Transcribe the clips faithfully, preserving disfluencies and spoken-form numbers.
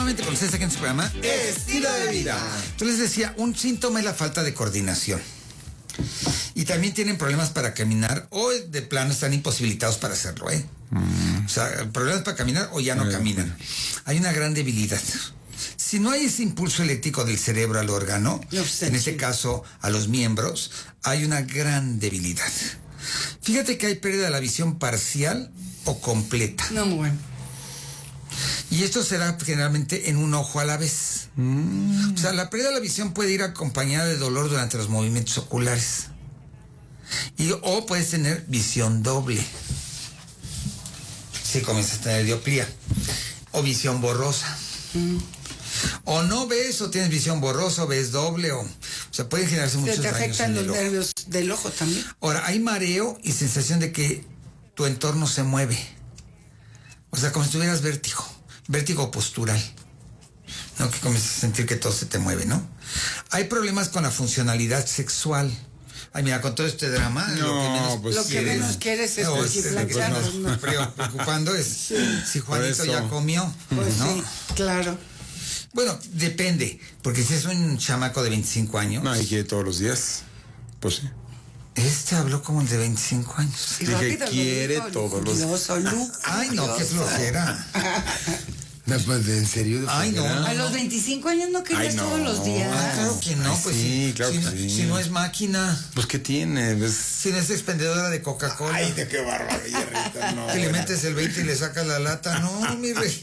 nuevamente con ustedes aquí en su programa Estilo de Vida. Yo les decía, un síntoma es la falta de coordinación. Y también tienen problemas para caminar o de plano están imposibilitados para hacerlo, ¿eh? Mm. O sea, problemas para caminar o ya no caminan. Hay una gran debilidad. Si no hay ese impulso eléctrico del cerebro al órgano, no, en este caso a los miembros, hay una gran debilidad. Fíjate que hay pérdida de la visión parcial o completa. No, bueno. Y esto será generalmente en un ojo a la vez. Mm. O sea, la pérdida de la visión puede ir acompañada de dolor durante los movimientos oculares. Y, o puedes tener visión doble. Si comienzas a tener dioptría. O visión borrosa. Mm. O no ves o tienes visión borrosa o ves doble. O, o sea, pueden generarse muchos daños. Te afectan los nervios del ojo también. Ahora, hay mareo y sensación de que tu entorno se mueve. O sea, como si tuvieras vértigo. Vértigo postural, ¿no? Que comienzas a sentir que todo se te mueve, ¿no? Hay problemas con la funcionalidad sexual. Ay, mira, con todo este drama, no, lo que menos, pues, lo que quieres, menos quieres es no, este, pues nos, nos preocupando es sí. si Juanito ya comió, pues ¿no? Sí, claro. Bueno, depende, porque si es un chamaco de veinticinco años. No, y quiere todos los días, pues sí. Este habló como el de veinticinco años. Y dije, quiere todos los días. Ay, no, qué flojera. ¿En serio? Ay, no. A los veinticinco años no querías Ay, no. todos los días. Ah, claro que no, Ay, pues sí, sí, claro si, que no, sí. si no es máquina. Pues ¿qué tiene? ¿Ves? Si no es expendedora de Coca-Cola. Ay, de qué bárbaro, Jerrita, no. Que le metes el veinte y le sacas la lata. No, mi rey.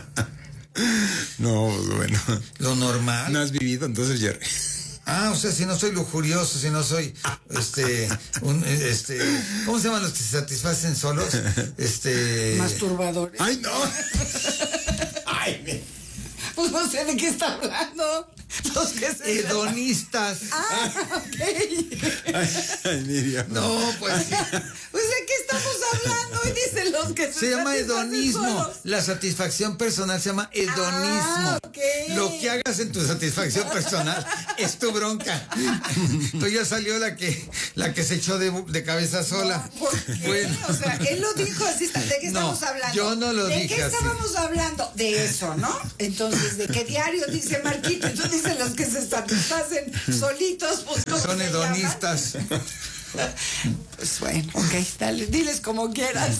No, pues bueno. Lo normal. No has vivido entonces, Jerry. Ah, o sea, si no soy lujurioso, si no soy, este, un, este, ¿cómo se llaman los que se satisfacen solos? Este. Masturbadores. Ay, no. Ay, me... Pues no sé de qué está hablando. Los que se hedonistas. Ah, ok. Ay, ay, Miriam. No, pues sí. Pues de qué estamos hablando y dicen los que se Se llama hedonismo. Solos. La satisfacción personal se llama hedonismo. Ah, okay. Lo que hagas en tu satisfacción personal es tu bronca. Tú ya salió la que la que se echó de, de cabeza sola. No, ¿por qué? Bueno. O sea, él lo dijo así. ¿De qué no, estamos hablando? Yo no lo ¿De dije qué así. estábamos hablando? De eso, ¿no? Entonces, ¿de qué diario dice Marquito? Entonces dicen los que se satisfacen solitos, pues ¿cómo son hedonistas. Pues bueno, ok, dale, diles como quieras.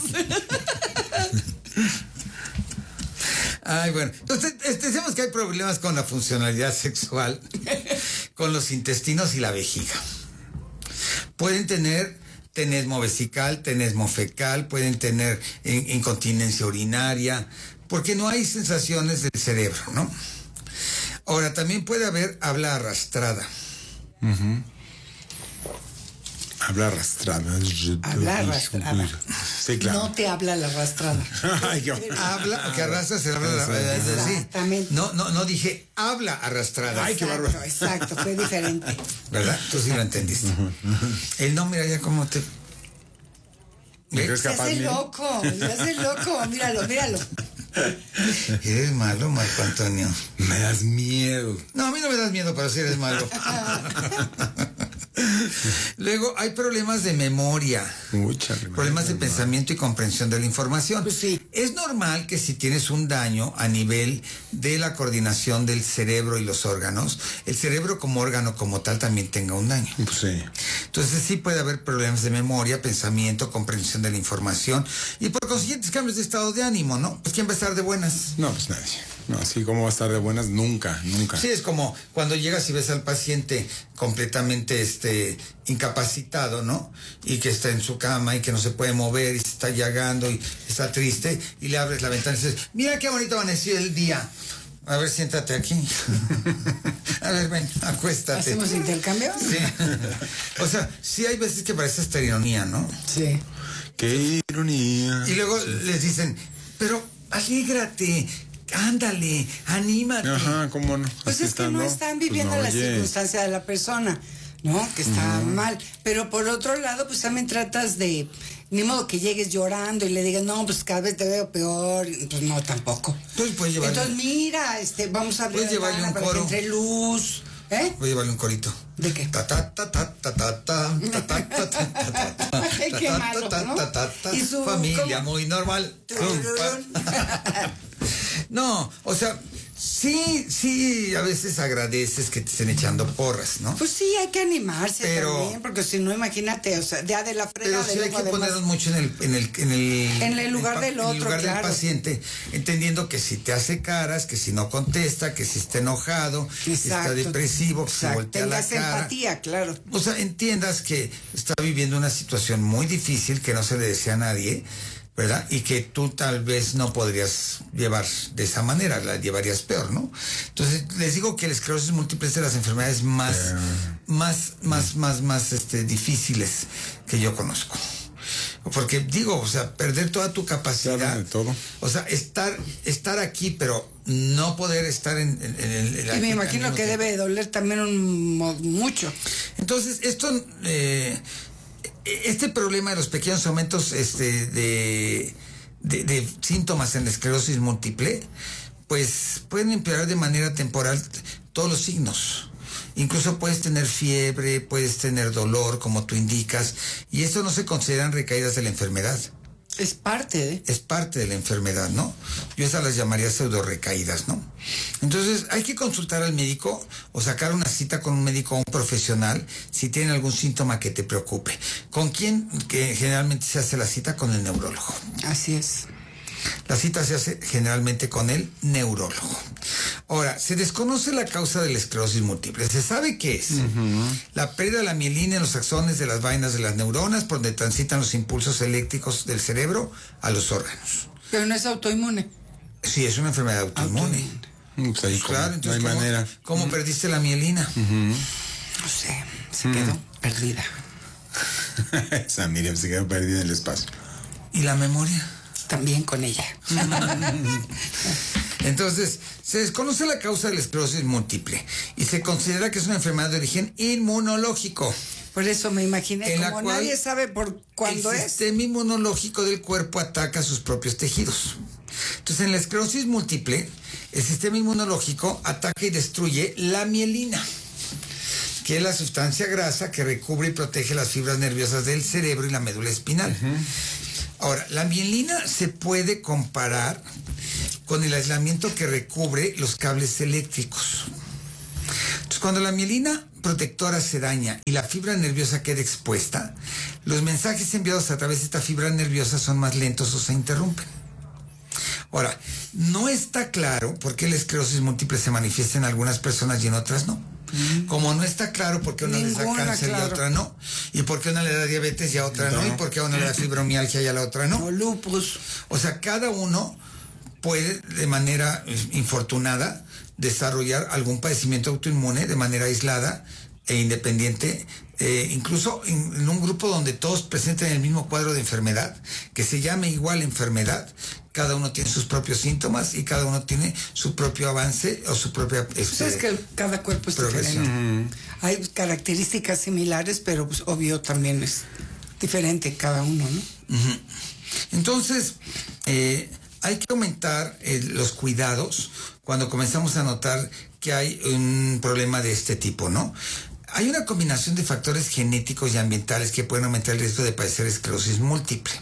Ay, bueno. Entonces, decimos que hay problemas con la funcionalidad sexual, con los intestinos y la vejiga. Pueden tener tenesmo vesical, tenesmo fecal, pueden tener incontinencia urinaria, porque no hay sensaciones del cerebro, ¿no? Ahora, también puede haber habla arrastrada. Uh-huh. Habla arrastrada. Habla arrastrada. Sí, claro. No te habla la arrastrada. Ay, qué... Habla, que arrastra, se habla la arrastrada. Exactamente. No, no, no dije habla arrastrada. Ay, qué bárbaro. Exacto, fue diferente. ¿Verdad? Tú sí lo entendiste. Uh-huh. El no, mira ya cómo te... Se hace loco, se hace loco. Míralo, míralo. Eres malo, Marco Antonio. Me das miedo. No, a mí no me das miedo, pero sí eres malo. Luego hay problemas de memoria. Mucha problemas de pensamiento y comprensión de la información. Pues sí. Es normal que si tienes un daño a nivel de la coordinación del cerebro y los órganos, el cerebro como órgano como tal también tenga un daño. Pues sí. Entonces sí puede haber problemas de memoria, pensamiento, comprensión de la información y por consiguiente cambios de estado de ánimo, ¿no? Pues ¿quién va a estar de buenas? No, pues nadie. No, así como va a estar de buenas, nunca, nunca. Sí, es como cuando llegas y ves al paciente completamente este incapacitado, ¿no? Y que está en su cama y que no se puede mover y se está llagando y está triste y le abres la ventana y dices, mira qué bonito amaneció el día. A ver, siéntate aquí. A ver, ven, acuéstate. ¿Hacemos intercambio? Sí. O sea, sí hay veces que parece esta ironía, ¿no? Sí. Qué ironía. Y luego les dicen, pero alégrate, ándale, anímate. Ajá, ¿cómo no? Pues Así es que no estando, están viviendo pues no, la oye. circunstancia de la persona, ¿no? Que está uh-huh. mal. Pero por otro lado, pues también tratas de, ni modo que llegues llorando y le digas, no, pues cada vez te veo peor. Pues no, tampoco. Entonces, puedes llevarle, Entonces, mira, este, vamos a abrir llevarle un para coro. que entre luz. ¿Eh? Voy a llevarle un corito. ¿De qué? Ta ta ta ta ta ta ta ta ta ta ta. Qué malo, ¿no? Y su familia muy normal. No, o sea, Sí, sí, a veces agradeces que te estén echando porras, ¿no? Pues sí, hay que animarse Pero- también, porque si no, imagínate, o sea, ya de la Pero frega sí de hay que luego, además- ponernos mucho en el en el en el, En el lugar pa- del en otro, el lugar claro. del paciente, entendiendo que si te hace caras, que si no contesta, que si está enojado, que si está Exacto. depresivo, que si Exacto. voltea la Tengas cara. empatía, claro. O sea, entiendas que está viviendo una situación muy difícil que no se le desea a nadie, ¿verdad? Y que tú tal vez no podrías llevar de esa manera, la llevarías peor, ¿no? Entonces, les digo que la esclerosis múltiple es de las enfermedades más, más, más, más, más, este, difíciles que yo conozco. Porque digo, o sea, perder toda tu capacidad. Claro, de todo. O sea, estar, estar aquí, pero no poder estar en, en, en el... en la- Y me al imagino mismo que tiempo. debe doler también un, mo- mucho. Entonces, esto, eh, este problema de los pequeños aumentos este, de, de, de síntomas en la esclerosis múltiple, pues pueden empeorar de manera temporal todos los signos. Incluso puedes tener fiebre, puedes tener dolor, como tú indicas, y esto no se consideran recaídas de la enfermedad. Es parte de... Es parte de la enfermedad, ¿no? Yo esas las llamaría pseudo recaídas, ¿no? Entonces, hay que consultar al médico o sacar una cita con un médico o un profesional si tienen algún síntoma que te preocupe. ¿Con quién que generalmente se hace la cita? Con el neurólogo. Así es. La cita se hace generalmente con el neurólogo. Ahora, se desconoce la causa de la esclerosis múltiple. Se sabe que es la pérdida de la mielina en los axones de las vainas de las neuronas, por donde transitan los impulsos eléctricos del cerebro a los órganos. Pero no es autoinmune. Sí, es una enfermedad autoinmune. Mm, Pues ahí Pues claro, como- entonces, no hay ¿cómo, manera. ¿cómo perdiste la mielina? No sé, se quedó perdida. Esa Miriam se quedó perdida en el espacio. ¿Y la memoria? También con ella. Entonces, se desconoce la causa de la esclerosis múltiple y se considera que es una enfermedad de origen inmunológico. Por eso me imaginé, En la como cual nadie sabe por cuándo el es. sistema inmunológico del cuerpo ataca sus propios tejidos. Entonces, en la esclerosis múltiple, el sistema inmunológico ataca y destruye la mielina, que es la sustancia grasa que recubre y protege las fibras nerviosas del cerebro y la médula espinal. Ahora, la mielina se puede comparar con el aislamiento que recubre los cables eléctricos. Entonces, cuando la mielina protectora se daña y la fibra nerviosa queda expuesta, los mensajes enviados a través de esta fibra nerviosa son más lentos o se interrumpen. Ahora, no está claro por qué la esclerosis múltiple se manifiesta en algunas personas y en otras no. Como no está claro por qué a una le da Ninguna, cáncer y a claro. otra no, y por qué a una le da diabetes y a otra no, y por qué a una le da fibromialgia y a la otra no. O lupus. O sea, cada uno puede de manera eh, infortunada desarrollar algún padecimiento autoinmune de manera aislada e independiente, eh, incluso en, en un grupo donde todos presenten el mismo cuadro de enfermedad, que se llame igual enfermedad. Cada uno tiene sus propios síntomas y cada uno tiene su propio avance o su propia... Este, Sabes que cada cuerpo es progresión. diferente. Hay características similares, pero pues obvio también es diferente cada uno, ¿no? Ujú. Entonces, eh, hay que aumentar eh, los cuidados cuando comenzamos a notar que hay un problema de este tipo, ¿no? Hay una combinación de factores genéticos y ambientales que pueden aumentar el riesgo de padecer esclerosis múltiple.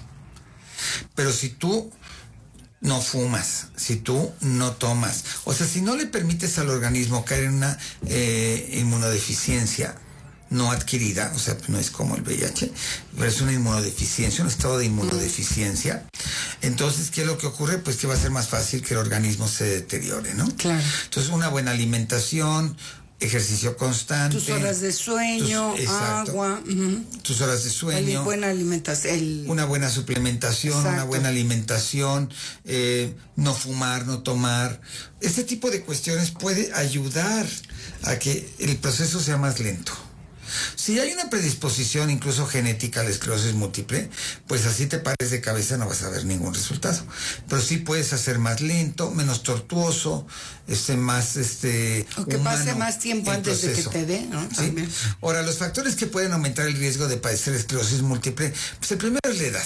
Pero si tú no fumas, si tú no tomas, o sea, si no le permites al organismo caer en una eh, inmunodeficiencia no adquirida, o sea, no es como el V I H, pero es una inmunodeficiencia, un estado de inmunodeficiencia, entonces, ¿qué es lo que ocurre? Pues que va a ser más fácil que el organismo se deteriore, ¿no? Claro. Entonces, una buena alimentación, ejercicio constante. Tus horas de sueño, tus- exacto, agua, ujú. tus horas de sueño. buena alimentación. el- Una buena suplementación, Exacto. una buena alimentación, eh, no fumar, no tomar. Este tipo de cuestiones puede ayudar a que el proceso sea más lento. Si hay una predisposición incluso genética a la esclerosis múltiple, pues así te pares de cabeza no vas a ver ningún resultado. Pero sí puedes hacer más lento, menos tortuoso, este más este O que pase humano más tiempo el antes de que proceso. te dé, ¿no? ¿Sí? También. Ahora, los factores que pueden aumentar el riesgo de padecer esclerosis múltiple, pues el primero es la edad.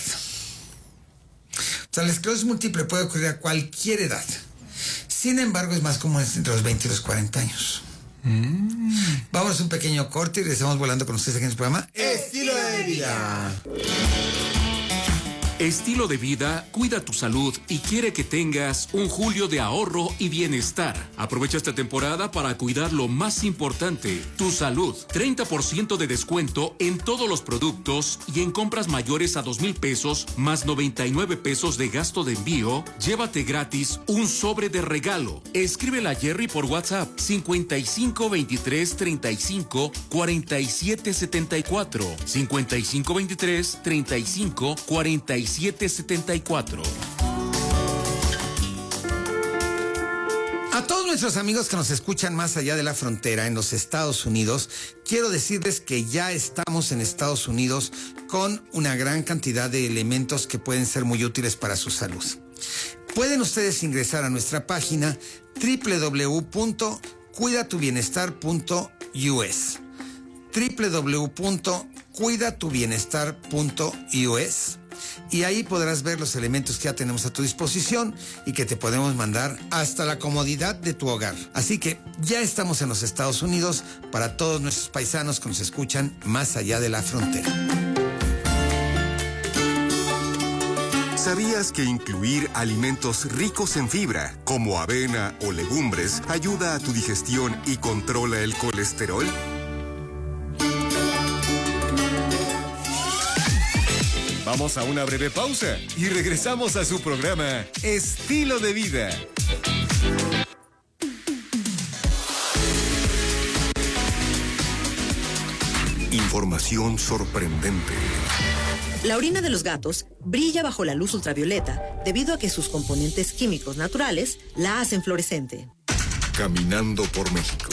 O sea, la esclerosis múltiple puede ocurrir a cualquier edad. Sin embargo, es más común entre los veinte y los cuarenta años. Mm. Vamos a un pequeño corte y regresamos volando con ustedes aquí en el programa Estilo de vida. Estilo de Vida cuida tu salud y quiere que tengas un julio de ahorro y bienestar. Aprovecha esta temporada para cuidar lo más importante, tu salud. treinta por ciento de descuento en todos los productos y en compras mayores a dos mil pesos más noventa y nueve pesos de gasto de envío. Llévate gratis un sobre de regalo. Escríbela a Jerry por WhatsApp cincuenta y cinco veintitrés treinta y cinco cuarenta y siete setenta y cuatro. cincuenta y cinco veintitrés treinta y cinco cuarenta y siete setenta y cuatro. A todos nuestros amigos que nos escuchan más allá de la frontera en los Estados Unidos, quiero decirles que ya estamos en Estados Unidos con una gran cantidad de elementos que pueden ser muy útiles para su salud. Pueden ustedes ingresar a nuestra página doble u doble u doble u punto cuida tu bienestar punto u s, doble u doble u doble u punto cuida tu bienestar punto u s, y ahí podrás ver los elementos que ya tenemos a tu disposición y que te podemos mandar hasta la comodidad de tu hogar. Así que ya estamos en los Estados Unidos para todos nuestros paisanos que nos escuchan más allá de la frontera. ¿Sabías que incluir alimentos ricos en fibra, como avena o legumbres, ayuda a tu digestión y controla el colesterol? Vamos a una breve pausa y regresamos a su programa Estilo de Vida. Información sorprendente. La orina de los gatos brilla bajo la luz ultravioleta debido a que sus componentes químicos naturales la hacen fluorescente. Caminando por México.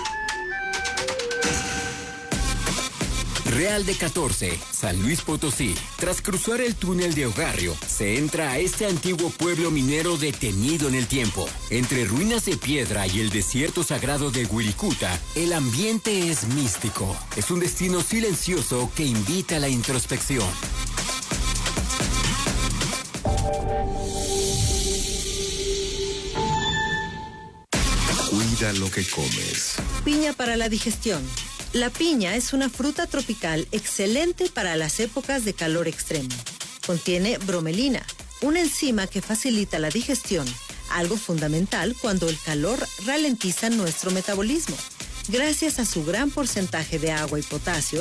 Real de catorce, San Luis Potosí. Tras cruzar el túnel de Ogarrio, se entra a este antiguo pueblo minero detenido en el tiempo. Entre ruinas de piedra y el desierto sagrado de Wirikuta, el ambiente es místico. Es un destino silencioso que invita a la introspección. Cuida lo que comes. Piña para la digestión. La piña es una fruta tropical excelente para las épocas de calor extremo. Contiene bromelina, una enzima que facilita la digestión, algo fundamental cuando el calor ralentiza nuestro metabolismo. Gracias a su gran porcentaje de agua y potasio,